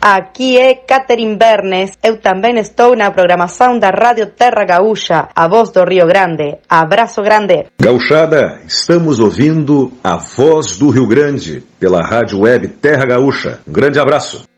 Aqui é Catherine Bernes. Eu também estou na programação da Rádio Terra Gaúcha, a voz do Rio Grande. Abraço grande. Gauchada, estamos ouvindo a voz do Rio Grande pela Rádio Web Terra Gaúcha. Um grande abraço.